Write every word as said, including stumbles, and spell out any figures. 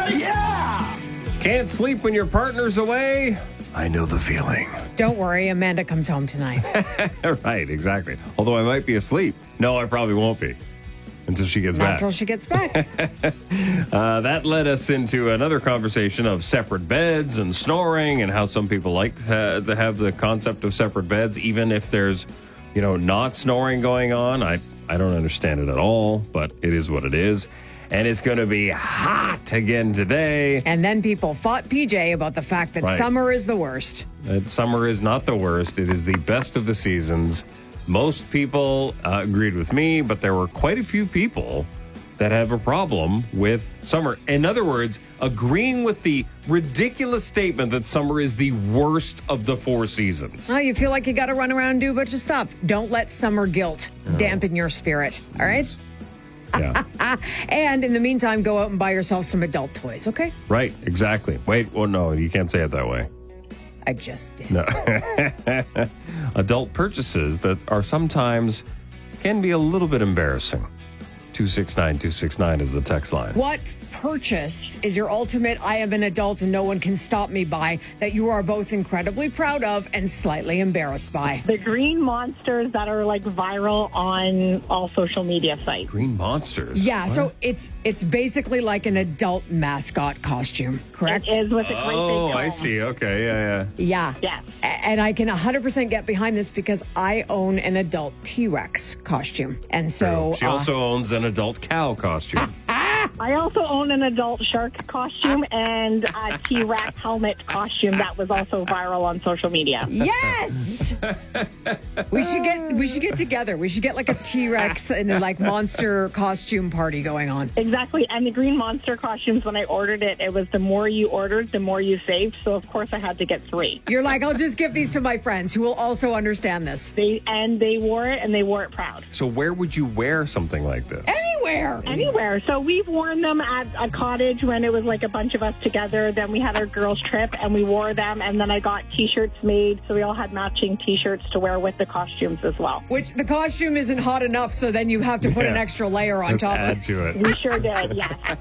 Yeah! Can't sleep when your partner's away? I know the feeling. Don't worry, Amanda comes home tonight. Right, exactly. Although I might be asleep. No, I probably won't be. Until she gets Not back. until she gets back. uh, that led us into another conversation of separate beds and snoring and how some people like to, to have the concept of separate beds, even if there's, you know, not snoring going on. I, I don't understand it at all, but it is what it is. And it's going to be hot again today. And then people fought P J about the fact that Right. summer is the worst. That summer is not the worst. It is the best of the seasons. Most people uh, agreed with me, but there were quite a few people that have a problem with summer. In other words, agreeing with the ridiculous statement that summer is the worst of the four seasons. Oh, you feel like you got to run around and do a bunch of stuff. Don't let summer guilt dampen your spirit, all right? Yeah. And in the meantime, go out and buy yourself some adult toys, okay? Right, exactly. Wait, well, no, you can't say it that way. I just did. No. Adult purchases that are sometimes can be a little bit embarrassing. two six nine two six nine is the text line. What purchase is your ultimate I am an adult and no one can stop me by that you are both incredibly proud of and slightly embarrassed by? The green monsters that are like viral on all social media sites. Green monsters. Yeah, What? so it's it's basically like an adult mascot costume, correct? It is with a great big Oh, comb. I see. Okay, yeah, yeah. Yeah. Yes. A- And I can one hundred percent get behind this because I own an adult T-Rex costume. And so She uh, also owns an adult cow costume. I also own an adult shark costume and a T-Rex helmet costume that was also viral on social media. yes. we should get we should get together. We should get like a T-Rex and a like monster costume party going on. Exactly. And the green monster costumes, when I ordered it, it was the more you ordered, the more you saved. So, of course, I had to get three. You're like, I'll just give these to my friends who will also understand this. They And they wore it, and they wore it proud. So where would you wear something like this? Anywhere. Anywhere. So we've worn them at a cottage when it was like a bunch of us together. Then we had our girls' trip, and we wore them. And then I got T-shirts made, so we all had matching T-shirts to wear with the costumes as well. Which the costume isn't hot enough, so then you have to put Yeah. an extra layer on Let's top add of it. to it. We sure did, yes.